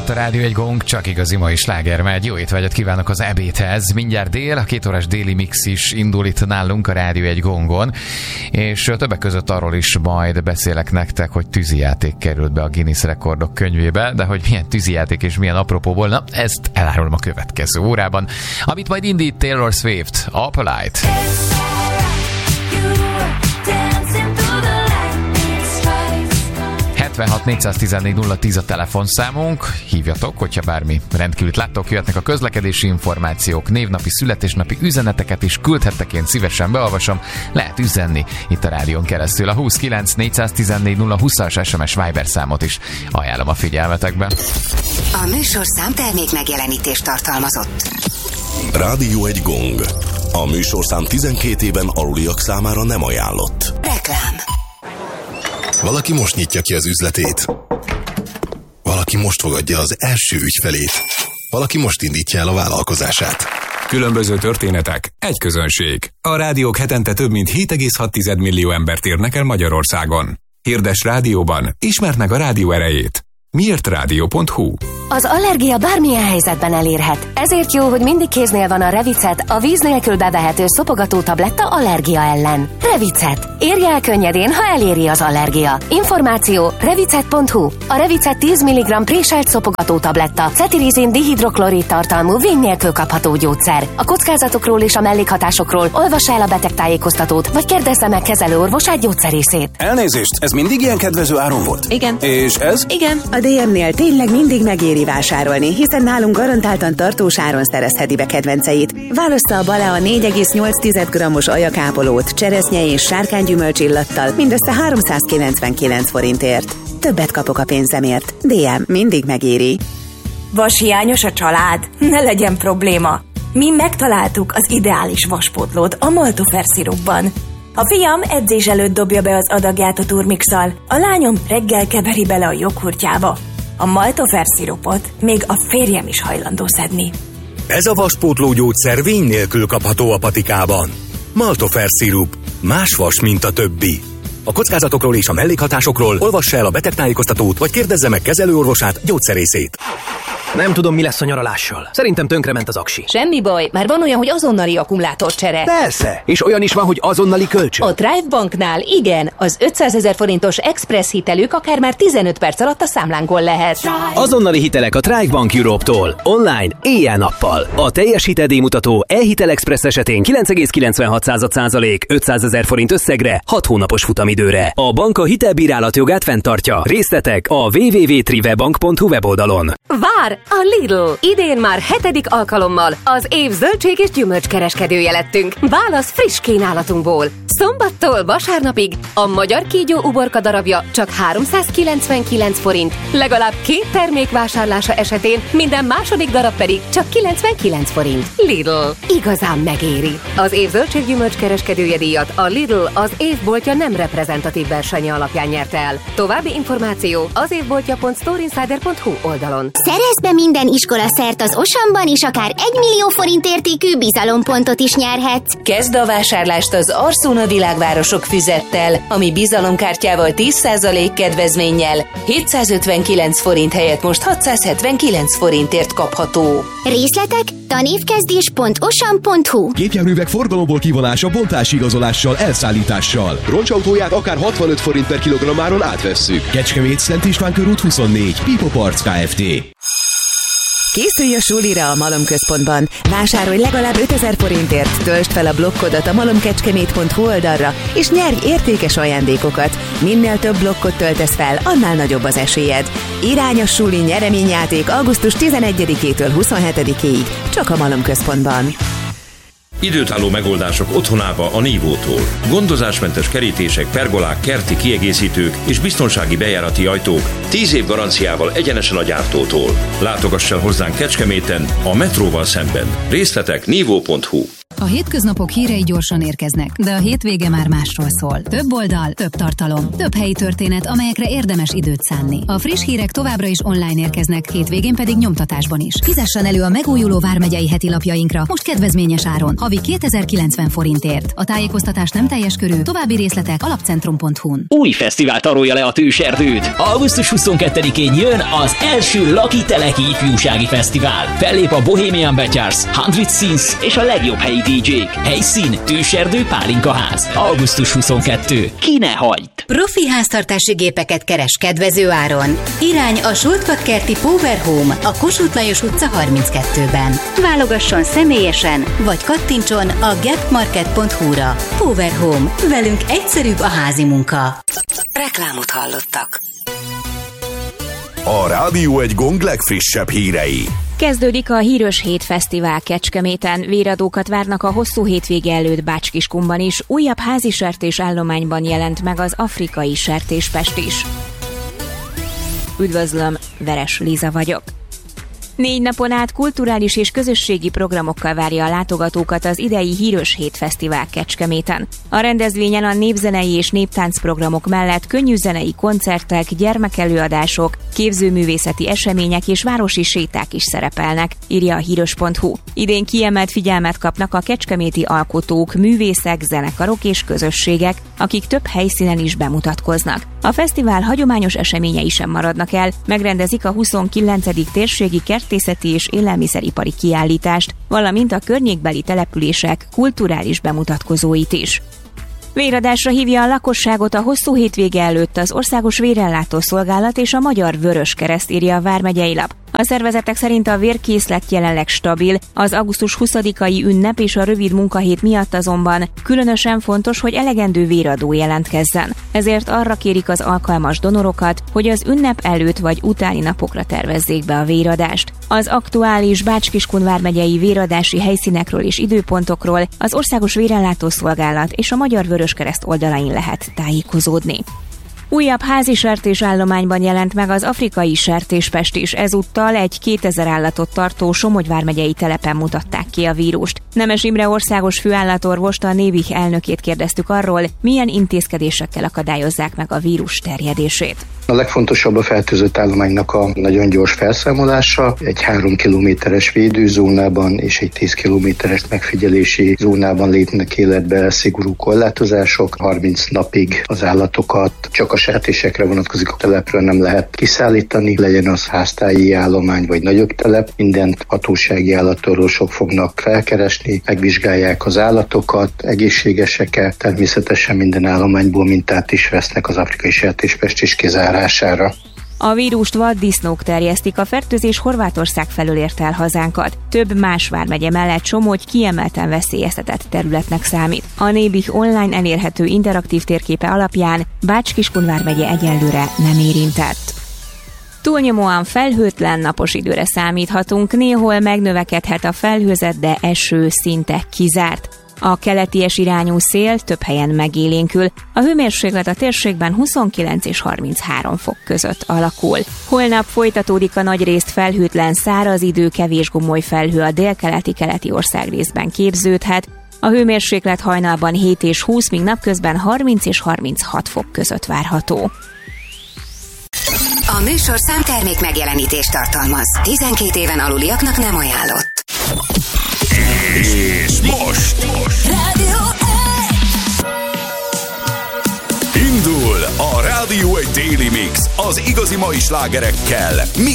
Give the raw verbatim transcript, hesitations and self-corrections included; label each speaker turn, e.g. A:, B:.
A: Itt a Rádió egy gong, csak igazi mai sláger megy. Jó étvágyat kívánok az ebédhez. Mindjárt dél, a két órás déli mix is indul itt nálunk a Rádió egy gongon. És többek között arról is majd beszélek nektek, hogy tűzijáték került be a Guinness rekordok könyvébe, de hogy milyen tűzijáték és milyen apropóból, na ezt elárulom a következő órában. Amit majd indít Taylor Swift, Opalite. hetvenhat négyszáztizennégy nulla tíz a telefonszámunk, hívjatok, hogyha bármi rendkívülit láttok, jöhetnek a közlekedési információk, névnapi, születésnapi üzeneteket is küldhettek, én szívesen beolvasom, lehet üzenni itt a rádión keresztül. A huszonkilenc négyszáztizennégy nulla húszas es em es Viber számot is ajánlom a figyelmetekbe.
B: A műsorszám termék megjelenítést tartalmazott.
C: Rádió egy gong. A műsorszám tizenkét éven aluliak számára nem ajánlott.
B: Reklám.
C: Valaki most nyitja ki az üzletét. Valaki most fogadja az első ügyfelét. Valaki most indítja el a vállalkozását.
D: Különböző történetek, egy közönség. A rádiók hetente több mint hét egész hat millió embert érnek el Magyarországon. Hirdes rádióban, ismerd meg a rádió erejét. miért rádió pont hu.
E: Az allergia bármilyen helyzetben elérhet. Ezért jó, hogy mindig kéznél van a Revicet, a víz nélkül bevehető szopogató tabletta allergia ellen. Revicet. Érje el könnyedén, ha eléri az allergia. Információ revicet pont hu. A Revicet tíz milligramm préselt szopogató tabletta, cetirizin dihidroklorid tartalmú vény nélkül kapható gyógyszer. A kockázatokról és a mellékhatásokról olvassa el a betegtájékoztatót, vagy kérdezze meg kezelőorvosát, gyógyszerészét.
F: Elnézést, ez mindig ilyen kedvező áron volt?
E: Igen.
F: És ez?
E: Igen.
G: A dé em-nél tényleg mindig megéri vásárolni, hiszen nálunk garantáltan tartós áron szerezheti be kedvenceit. Válassza a Balea négy egész nyolc grammos ajakápolót, cseresznye és sárkánygyümölcs illattal mindössze háromszázkilencvenkilenc forintért. Többet kapok a pénzemért. dé em mindig megéri.
H: Vashiányos a család? Ne legyen probléma. Mi megtaláltuk az ideális vaspótlót a Maltofer szirupban. A fiam edzés előtt dobja be az adagját a turmixal, a lányom reggel keveri bele a joghurtjába. A Maltofer szirupot még a férjem is hajlandó szedni.
I: Ez a vaspótló gyógyszer vény nélkül kapható a patikában. Maltofer szirup. Más vas, mint a többi. A kockázatokról és a mellékhatásokról olvassa el a betegtájékoztatót, vagy kérdezze meg kezelőorvosát, gyógyszerészét.
J: Nem tudom, mi lesz a nyaralással. Szerintem tönkrement az aksi.
K: Semmi baj, már van olyan, hogy azonnali akkumulátorcsere.
J: Persze, és olyan is van, hogy azonnali kölcsön.
K: A Drive Banknál igen, az ötszázezer forintos express hitelük akár már tizenöt perc alatt a számlánkon lehet.
J: Azonnali hitelek a Drive Bank Europe-tól. Online, éjjel-nappal. A teljes hiteldíjmutató e-hitel express esetén kilenc egész kilencvenhat százalék ötszázezer forint összegre, hat hónapos futamidőre. A bank a hitelbírálat jogát fenntartja. Részletek a double-u double-u double-u pont trivebank pont hu weboldalon.
E: Vár a Lidl! Idén már hetedik alkalommal az év zöldség és gyümölcskereskedője lettünk. Válasz friss kínálatunkból. Szombattól vasárnapig a magyar kígyó uborka darabja csak háromszázkilencvenkilenc forint. Legalább két termék vásárlása esetén minden második darab pedig csak kilencvenkilenc forint. Lidl. Igazán megéri. Az év zöldség gyümölcskereskedője díjat a Lidl az évboltja nem reprezentatív versenye alapján nyerte el. További információ az évboltja pont storeinsider pont hu oldalon.
L: Szerezz be minden iskola szert az Osamban, és akár egy millió forint értékű bizalompontot is nyerhetsz.
K: Kezd a vásárlást az Arsona Világvárosok füzettel, ami bizalomkártyával tíz százalék kedvezménnyel hétszázötvenkilenc forint helyett most hatszázhetvenkilenc forintért kapható.
L: Részletek tanévkezdés pont osam pont hu.
M: Gépjárművek forgalomból kivonása bontási igazolással, elszállítással. Roncsautóját akár hatvanöt forint per kilogrammáron átvesszük. Kecskemét, Szent István körút huszonnégy, Pipo Parts Kft.
G: Készülj a sulira a Malom Központban. Vásárolj legalább ötezer forintért, töltsd fel a blokkodat a malomkecskemét pont hu oldalra, és nyerj értékes ajándékokat. Minél több blokkot töltesz fel, annál nagyobb az esélyed. Irány a suli nyereményjáték augusztus tizenegyedikétől huszonhetedikéig, csak a Malom Központban.
N: Időtálló megoldások otthonába a Nívótól. Gondozásmentes kerítések, pergolák, kerti kiegészítők és biztonsági bejárati ajtók tíz év garanciával egyenesen a gyártótól. Látogass el hozzánk Kecskeméten, a metróval szemben. Részletek nívó pont hu.
O: A hétköznapok hírei gyorsan érkeznek, de a hétvége már másról szól. Több oldal, több tartalom, több helyi történet, amelyekre érdemes időt szánni. A friss hírek továbbra is online érkeznek, hétvégén pedig nyomtatásban is. Fizessen elő a megújuló vármegyei heti lapjainkra, most kedvezményes áron, havi kétezer-kilencven forintért. A tájékoztatás nem teljes körű, további részletek alapcentrum pont hu-n.
P: Új fesztivál tarolja le a Tőserdőt. augusztus huszonkettedikén jön az első Laki Teleki ifjúsági fesztivál. Fellép a Bohemian Betyars, Hundred Scenes és a legjobb helyi dé dzsék. Helyszín Tőserdő Pálinkaház. augusztus huszonkettedike. Ki ne hagyd!
B: Profi háztartási gépeket keres kedvező áron. Irány a Sultfakkerti Power Home a Kossuth Lajos utca harminckettőben. Válogasson személyesen, vagy kattintson a gapmarket pont hu-ra. Power Home. Velünk egyszerűbb a házi munka. Reklámot hallottak.
I: A Rádió egy Gong legfrissebb hírei.
Q: Kezdődik a Hírös Hét Fesztivál Kecskeméten. Véradókat várnak a hosszú hétvége előtt Bács-Kiskunban is. Újabb házi sertés állományban jelent meg az afrikai sertéspest is. Üdvözlöm, Veres Liza vagyok. Négy napon át kulturális és közösségi programokkal várja a látogatókat az idei Hírös Hét Fesztivál Kecskeméten. A rendezvényen a népzenei és néptáncprogramok mellett könnyűzenei koncertek, gyermekelőadások, képzőművészeti események és városi séták is szerepelnek, írja a hírös pont hu. Idén kiemelt figyelmet kapnak a kecskeméti alkotók, művészek, zenekarok és közösségek, akik több helyszínen is bemutatkoznak. A fesztivál hagyományos eseményei sem maradnak el, megrendezik a huszonkilencedik térségi kertészeti és élelmiszeripari kiállítást, valamint a környékbeli települések kulturális bemutatkozóit is. Véradásra hívja a lakosságot a hosszú hétvége előtt az Országos Vérellátó Szolgálat és a Magyar Vöröskereszt, írja a Vármegyei Lap. A szervezetek szerint a vérkészlet jelenleg stabil, az augusztus huszadikai ünnep és a rövid munkahét miatt azonban különösen fontos, hogy elegendő véradó jelentkezzen. Ezért arra kérik az alkalmas donorokat, hogy az ünnep előtt vagy utáni napokra tervezzék be a véradást. Az aktuális Bács-Kiskun vármegyei véradási helyszínekről és időpontokról az Országos Vérellátó Szolgálat és a Magyar Vöröskereszt oldalain lehet tájékozódni. Újabb házi sertésállományban jelent meg az afrikai sertéspest is, ezúttal egy kétezer állatot tartó Somogy vármegyei telepen mutatták ki a vírust. Nemes Imre országos főállatorvost, a Névich elnökét kérdeztük arról, milyen intézkedésekkel akadályozzák meg a vírus terjedését.
R: A legfontosabb a fertőzött állománynak a nagyon gyors felszámolása, egy három kilométeres védőzónában és egy tíz kilométeres megfigyelési zónában lépnek életbe szigorú korlátozások. harminc napig az állatokat csak a sertésekre vonatkozik, a telepről nem lehet kiszállítani, legyen az háztáji állomány vagy nagyobb telep. Mindent hatósági állatorvosok fognak felkeresni, megvizsgálják az állatokat, egészségesek-e, természetesen minden állományból mintát is vesznek az afrikai sertéspest is kizárására.
Q: A vírust vaddisznók terjesztik, a fertőzés Horvátország felől ért el hazánkat. Több más vármegye mellett Somogy kiemelten veszélyeztetett területnek számít. A Nébih online elérhető interaktív térképe alapján Bács-Kiskun vármegye egyelőre nem érintett. Túlnyomóan felhőtlen napos időre számíthatunk, néhol megnövekedhet a felhőzet, de eső szinte kizárt. A keleties irányú szél több helyen megélénkül, a hőmérséklet a térségben huszonkilenc és harminchárom fok között alakul. Holnap folytatódik a nagyrészt felhőtlen száraz idő, kevés gomoly felhő a délkeleti-keleti országrészben képződhet, a hőmérséklet hajnalban hét és húsz, míg napközben harminc és harminchat fok között várható.
B: A műsor számtermék megjelenítést tartalmaz. tizenkét éven aluliaknak nem ajánlott.
I: És most, most.
B: Rádió
I: Indul a Rádió egy Daily Mix az igazi mai slágerekkel.